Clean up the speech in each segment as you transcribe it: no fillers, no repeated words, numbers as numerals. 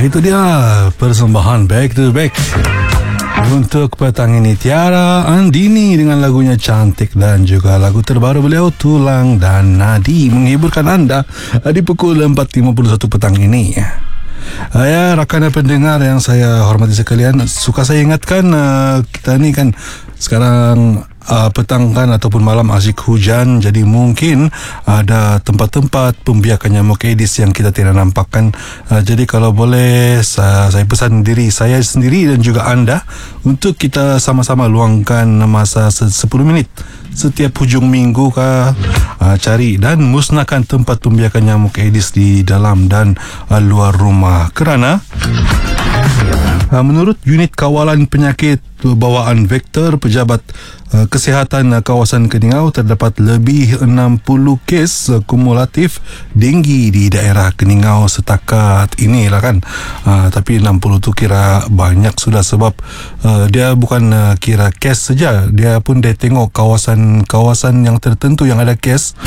Itu dia persembahan Back to Back untuk petang ini, Tiara Andini dengan lagunya Cantik, dan juga lagu terbaru beliau Tulang dan Nadi menghiburkan anda di pukul 4.51 petang ini. Ya, rakan dan pendengar yang saya hormati sekalian, suka saya ingatkan, kita ni kan sekarang petang kan ataupun malam asyik hujan, jadi mungkin ada tempat-tempat pembiakan nyamuk Aedes yang kita tidak nampakkan. Jadi kalau boleh saya pesan diri saya sendiri dan juga anda untuk kita sama-sama luangkan masa 10 minit setiap hujung minggu cari dan musnahkan tempat pembiakan nyamuk Aedes di dalam dan luar rumah, kerana menurut unit kawalan penyakit bawaan vektor Pejabat Kesihatan kawasan Keningau, terdapat lebih 60 kes kumulatif denggi di daerah Keningau setakat inilah kan. Tapi 60 tu kira banyak sudah, sebab dia bukan kira kes saja, dia pun dia tengok kawasan yang tertentu yang ada kes,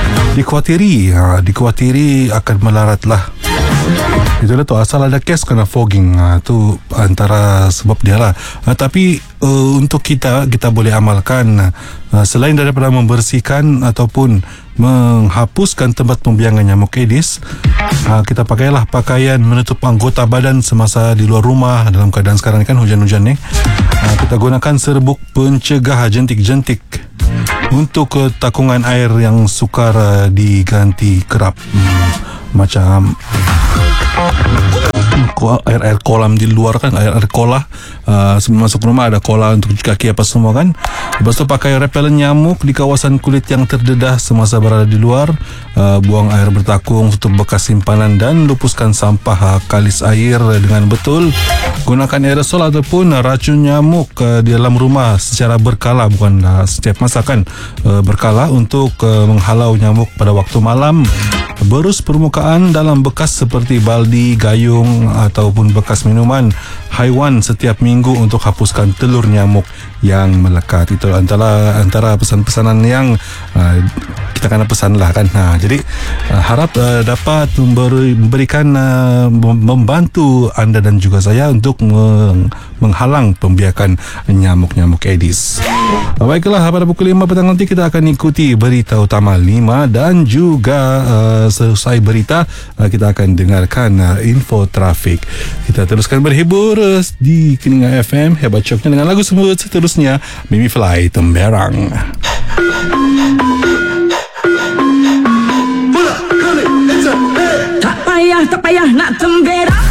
dikhawatiri akan melarat lah. Itulah tu, asal ada kes kena fogging, tu antara sebab dia lah. Tapi untuk kita boleh amalkan, selain daripada membersihkan ataupun menghapuskan tempat pembiakan nyamuk Aedes, kita pakailah pakaian menutup anggota badan semasa di luar rumah. Dalam keadaan sekarang ni kan hujan-hujan ni, kita gunakan serbuk pencegah jentik-jentik. Untuk takungan air yang sukar diganti kerap, macam air kolam di luar kan, air kolah. Sebelum masuk rumah ada kolah untuk cuci kaki apa semua kan. Lepas tu pakai repellent nyamuk di kawasan kulit yang terdedah semasa berada di luar. Buang air bertakung, tutup bekas simpanan dan lupuskan sampah kalis air dengan betul. Gunakan aerosol ataupun racun nyamuk di dalam rumah secara berkala, bukan setiap masa kan, berkala untuk menghalau nyamuk pada waktu malam. Berus permukaan dalam bekas seperti baldi, gayung ataupun bekas minuman haiwan setiap minggu untuk hapuskan telur nyamuk yang melekat. Itu antara pesan-pesanan yang kita kena pesan lah kan. Jadi harap dapat memberikan membantu anda dan juga saya untuk menghalang pembiakan nyamuk-nyamuk Aedes. Baiklah, pada pukul 5 petang nanti kita akan ikuti berita utama 5 dan juga selesai berita kita akan dengarkan info trafik. Kita teruskan berhibur di Keningau FM, hebat coknya dengan lagu semut seterusnya, Mimi Fly Temberang. Tak payah nak temberang.